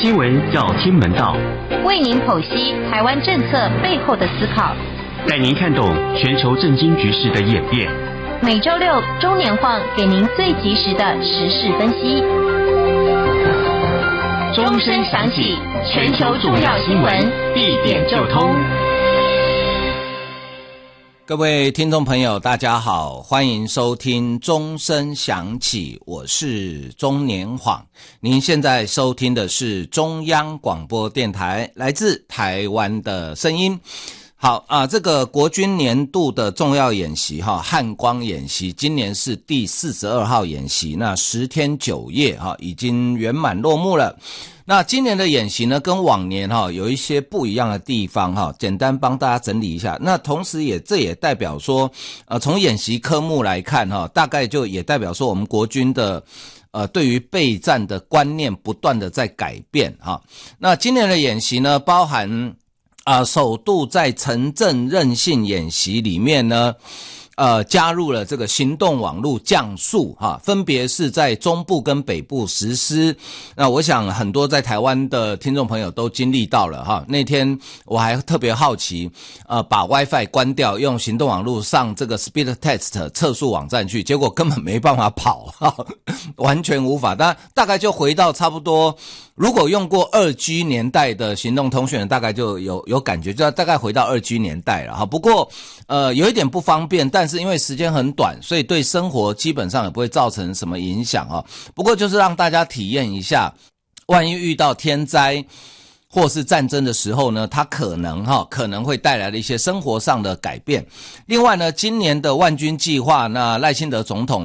新闻叫听门道， 为您剖析台湾政策背后的思考， 带您看懂全球政经局势的演变。 每周六中年晃给您最及时的时事分析。钟声响起，全球重要新闻一点就通。 各位听众朋友大家好，欢迎收听钟声响起，我是钟年晃。您现在收听的是中央广播电台来自台湾的声音。好啊，这个国军年度的重要演习汉光演习，今年是第42号演习，那10天9夜已经圆满落幕了。那今年的演习呢，跟往年有一些不一样的地方简单帮大家整理一下。那同时这也代表说从演习科目来看大概就也代表说我们国军的对于备战的观念不断的在改变那今年的演习呢，包含首度在城镇韧性演习里面呢加入了这个行动网络降速分别是在中部跟北部实施。那我想很多在台湾的听众朋友都经历到了那天我还特别好奇把 WiFi 关掉，用行动网络上这个 Speed Test 测速网站去，结果根本没办法跑完全无法。大概就回到差不多，如果用过 2G 年代的行动通讯，大概就有感觉，就大概回到 2G 年代了不过有一点不方便，但是因为时间很短，所以对生活基本上也不会造成什么影响不过就是让大家体验一下，万一遇到天灾或是战争的时候呢，它可能会带来的一些生活上的改变。另外呢，今年的万军计划，那赖清德总统